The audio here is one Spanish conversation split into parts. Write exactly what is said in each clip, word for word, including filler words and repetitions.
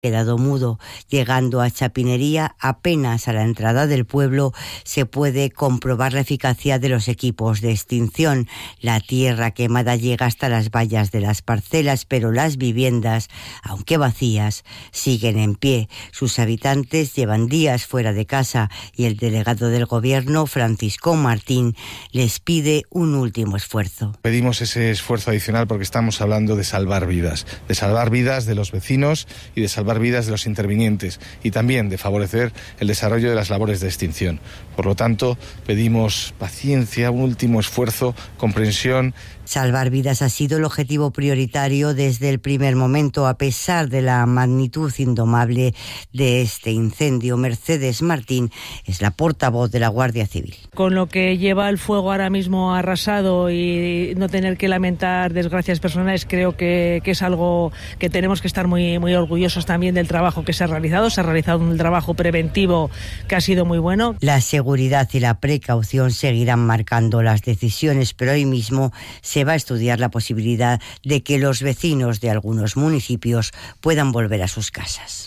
quedado mudo. Llegando a Chapinería, apenas a la entrada del pueblo, se puede comprobar la eficacia de los equipos de extinción. La tierra quemada llega hasta las vallas de las parcelas, pero las viviendas, aunque vacías, siguen en pie. Sus habitantes llevan días fuera de casa y el delegado del gobierno, Francisco Martín, les pide un último esfuerzo. Pedimos ese esfuerzo adicional porque estamos hablando de salvar vidas, de salvar vidas de los vecinos y de salvar vidas de los intervinientes y también de favorecer el desarrollo de las labores de extinción. Por lo tanto, pedimos paciencia, un último esfuerzo, comprensión. Salvar vidas ha sido el objetivo prioritario desde el primer momento, a pesar de la magnitud indomable de este incendio. Mercedes Martín es la portavoz de la Guardia Civil. Con lo que lleva el fuego ahora mismo arrasado y no tener que lamentar desgracias personales, creo que, que es algo que tenemos que estar muy, muy orgullosos también del trabajo que se ha realizado. Se ha realizado un trabajo preventivo que ha sido muy bueno. La seguridad y la precaución seguirán marcando las decisiones, pero hoy mismo se va a estudiar la posibilidad de que los vecinos de algunos municipios puedan volver a sus casas.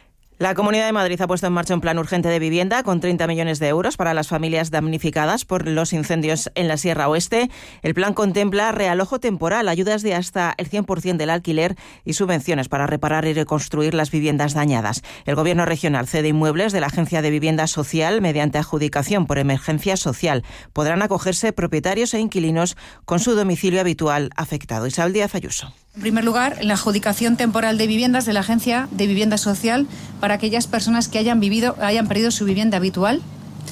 La Comunidad de Madrid ha puesto en marcha un plan urgente de vivienda con treinta millones de euros para las familias damnificadas por los incendios en la Sierra Oeste. El plan contempla realojo temporal, ayudas de hasta el cien por ciento del alquiler y subvenciones para reparar y reconstruir las viviendas dañadas. El Gobierno regional cede inmuebles de la Agencia de Vivienda Social mediante adjudicación por emergencia social. Podrán acogerse propietarios e inquilinos con su domicilio habitual afectado. Isabel Díaz Ayuso. En primer lugar, la adjudicación temporal de viviendas de la Agencia de Vivienda Social para aquellas personas que hayan vivido, hayan perdido su vivienda habitual.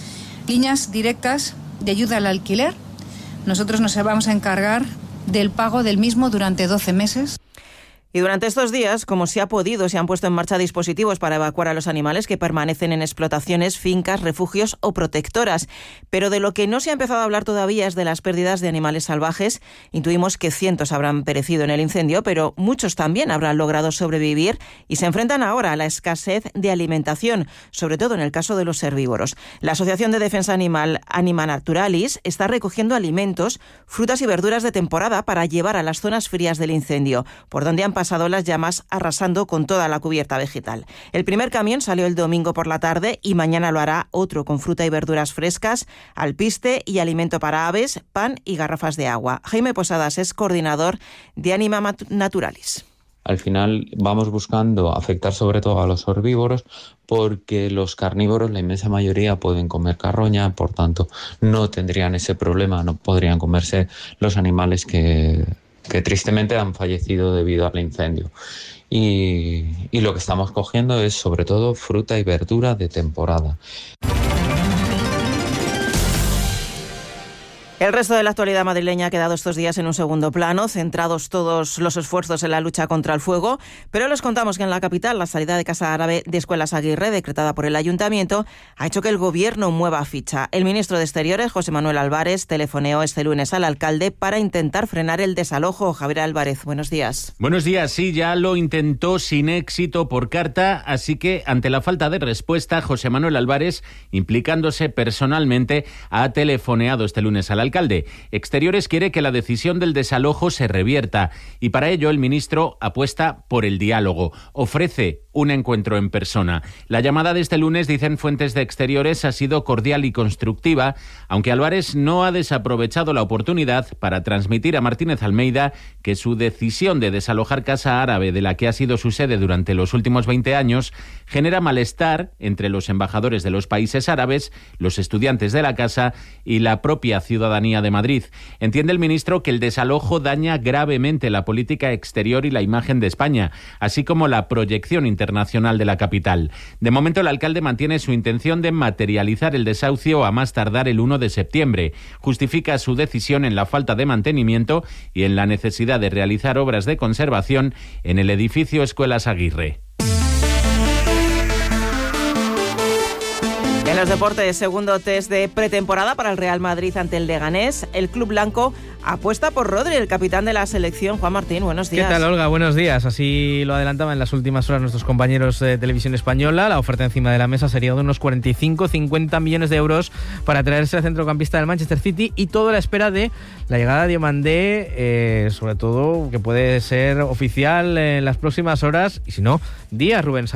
Líneas directas de ayuda al alquiler. Nosotros nos vamos a encargar del pago del mismo durante doce meses. Y durante estos días, como se ha podido, se han puesto en marcha dispositivos para evacuar a los animales que permanecen en explotaciones, fincas, refugios o protectoras. Pero de lo que no se ha empezado a hablar todavía es de las pérdidas de animales salvajes. Intuimos que cientos habrán perecido en el incendio, pero muchos también habrán logrado sobrevivir y se enfrentan ahora a la escasez de alimentación, sobre todo en el caso de los herbívoros. La Asociación de Defensa Animal Anima Naturalis está recogiendo alimentos, frutas y verduras de temporada para llevar a las zonas frías del incendio, por donde han pasado las llamas arrasando con toda la cubierta vegetal. El primer camión salió el domingo por la tarde y mañana lo hará otro con fruta y verduras frescas, alpiste y alimento para aves, pan y garrafas de agua. Jaime Posadas es coordinador de Anima Naturalis. Al final vamos buscando afectar sobre todo a los herbívoros porque los carnívoros, la inmensa mayoría, pueden comer carroña, por tanto no tendrían ese problema, no podrían comerse los animales que... que tristemente han fallecido debido al incendio. Y, y lo que estamos cogiendo es sobre todo fruta y verdura de temporada. El resto de la actualidad madrileña ha quedado estos días en un segundo plano, centrados todos los esfuerzos en la lucha contra el fuego, pero les contamos que en la capital la salida de Casa Árabe de Escuelas Aguirre, decretada por el Ayuntamiento, ha hecho que el Gobierno mueva ficha. El ministro de Exteriores, José Manuel Álvarez, telefoneó este lunes al alcalde para intentar frenar el desalojo. Javier Álvarez, buenos días. Buenos días, sí, ya lo intentó sin éxito por carta, así que ante la falta de respuesta, José Manuel Álvarez, implicándose personalmente, ha telefoneado este lunes al alcalde. alcalde. Exteriores quiere que la decisión del desalojo se revierta y para ello el ministro apuesta por el diálogo. Ofrece un encuentro en persona. La llamada de este lunes, dicen fuentes de Exteriores, ha sido cordial y constructiva, aunque Álvarez no ha desaprovechado la oportunidad para transmitir a Martínez Almeida que su decisión de desalojar Casa Árabe, de la que ha sido su sede durante los últimos veinte años, genera malestar entre los embajadores de los países árabes, los estudiantes de la casa y la propia ciudadanía de Madrid. Entiende el ministro que el desalojo daña gravemente la política exterior y la imagen de España, así como la proyección internacional de la capital. De momento, el alcalde mantiene su intención de materializar el desahucio a más tardar el uno de septiembre. Justifica su decisión en la falta de mantenimiento y en la necesidad de realizar obras de conservación en el edificio Escuelas Aguirre. En los deportes, segundo test de pretemporada para el Real Madrid ante el Leganés. El club blanco apuesta por Rodri, el capitán de la selección. Juan Martín, buenos días. ¿Qué tal, Olga? Buenos días. Así lo adelantaban en las últimas horas nuestros compañeros de Televisión Española. La oferta encima de la mesa sería de unos cuarenta y cinco cincuenta millones de euros para traerse al centrocampista del Manchester City, y todo a la espera de la llegada de Diomandé, eh, sobre todo que puede ser oficial en las próximas horas, y si no, días, Rubén.